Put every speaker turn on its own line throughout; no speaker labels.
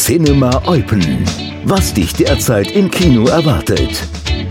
Cinema Eupen. Was dich derzeit im Kino erwartet.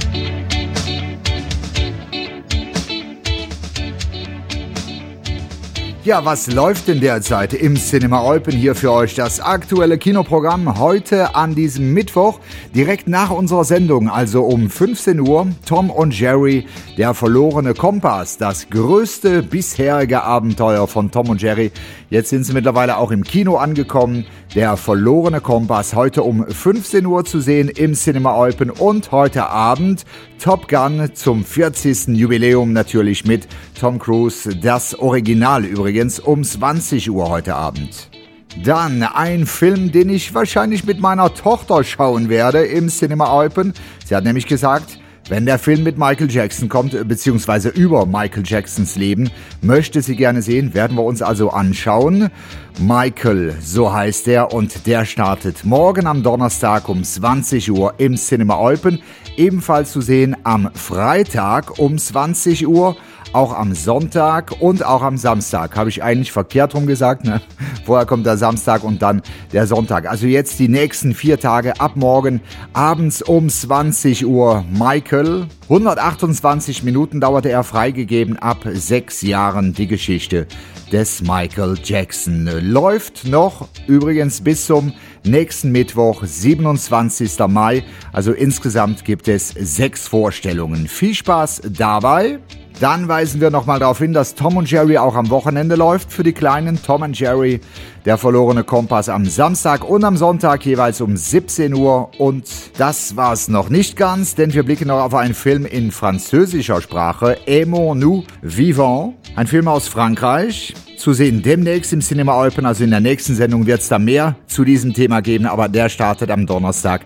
Ja, was läuft denn derzeit im Cinema Eupen? Hier für euch das aktuelle Kinoprogramm heute an diesem Mittwoch, direkt nach unserer Sendung, also um 15 Uhr, Tom und Jerry, der verlorene Kompass, das größte bisherige Abenteuer von Tom und Jerry. Jetzt sind sie mittlerweile auch im Kino angekommen. Der verlorene Kompass, heute um 15 Uhr zu sehen im Cinema Eupen und heute Abend Top Gun zum 40. Jubiläum natürlich mit Tom Cruise, das Original übrigens um 20 Uhr heute Abend. Dann ein Film, den ich wahrscheinlich mit meiner Tochter schauen werde im Cinema Eupen. Sie hat nämlich gesagt, wenn der Film mit Michael Jackson kommt, beziehungsweise über Michael Jacksons Leben, möchte sie gerne sehen, werden wir uns also anschauen. Michael, so heißt er, und der startet morgen am Donnerstag um 20 Uhr im Cinema Eupen. Ebenfalls zu sehen am Freitag um 20 Uhr, auch am Sonntag und auch am Samstag. Habe ich eigentlich verkehrt rum gesagt, ne? Vorher kommt der Samstag und dann der Sonntag. Also jetzt die nächsten 4 Tage ab morgen abends um 20 Uhr Michael. 128 Minuten dauerte er, freigegeben ab 6 Jahren die Geschichte des Michael Jackson. Läuft noch übrigens bis zum nächsten Mittwoch, 27. Mai. Also insgesamt gibt es 6 Vorstellungen. Viel Spaß dabei. Dann weisen wir nochmal darauf hin, dass Tom und Jerry auch am Wochenende läuft für die Kleinen. Tom und Jerry, der verlorene Kompass am Samstag und am Sonntag jeweils um 17 Uhr. Und das war's noch nicht ganz, denn wir blicken noch auf einen Film in französischer Sprache, Aimons-nous vivants, ein Film aus Frankreich. Zu sehen demnächst im Cinema Eupen, also in der nächsten Sendung wird es da mehr zu diesem Thema geben, aber der startet am Donnerstag,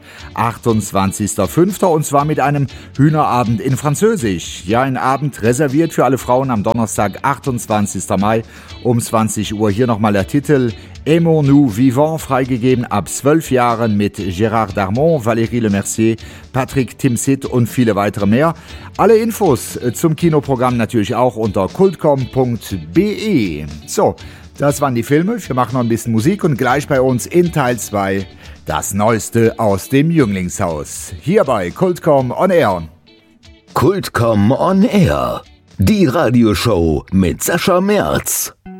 28.05. und zwar mit einem Hühnerabend in Französisch. Ja, ein Abend reserviert für alle Frauen am Donnerstag, 28. Mai um 20 Uhr. Hier nochmal der Titel Aimons-nous vivants, freigegeben ab 12 Jahren mit Gérard Darmon, Valérie Lemercier, Patrick Timsit und viele weitere mehr. Alle Infos zum Kinoprogramm natürlich auch unter kultcom.be. So, das waren die Filme. Wir machen noch ein bisschen Musik und gleich bei uns in Teil 2 das Neueste aus dem Jünglingshaus. Hier bei Kultcom On Air.
Kultcom On Air. Die Radioshow mit Sascha Merz.